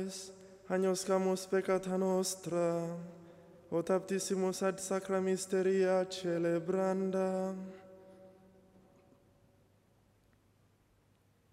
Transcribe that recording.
peccatoribus, agnoscamus peccata nostra, o taptissimus ad sacra mysteria celebranda.